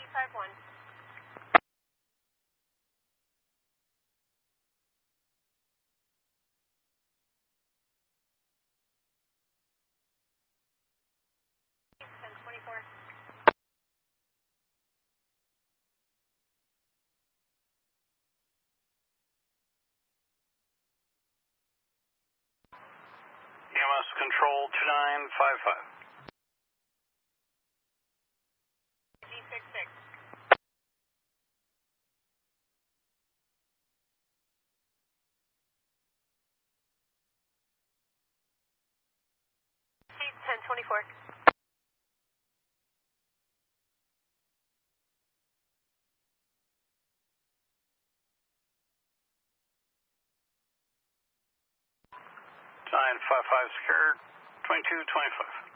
551. EMS control 2955. G66. T1024. Nine 55 secured 2225.